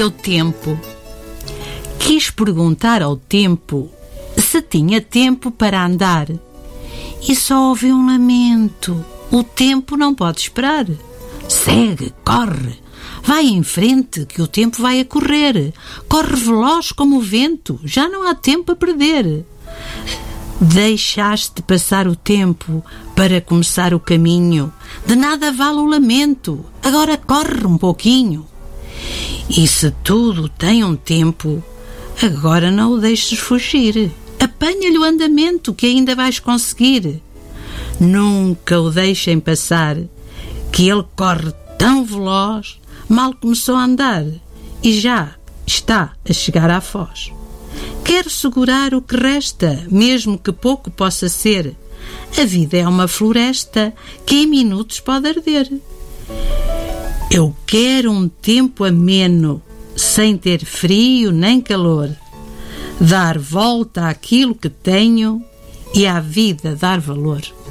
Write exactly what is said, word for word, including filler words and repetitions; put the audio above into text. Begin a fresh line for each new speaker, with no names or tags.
meu tempo. Quis perguntar ao tempo se tinha tempo para andar e só ouvi um lamento. O tempo não pode esperar. Segue, corre, vai em frente que o tempo vai a correr. Corre veloz como o vento, já não há tempo a perder. Deixaste passar o tempo para começar o caminho. De nada vale o lamento, agora corre um pouquinho. E se tudo tem um tempo, agora não o deixes fugir. Apanha-lhe o andamento que ainda vais conseguir. Nunca o deixem passar, que ele corre tão veloz, mal começou a andar e já está a chegar à foz. Quero segurar o que resta, mesmo que pouco possa ser. A vida é uma floresta que em minutos pode arder. Eu quero um tempo ameno, sem ter frio nem calor. Dar volta àquilo que tenho e à vida dar valor.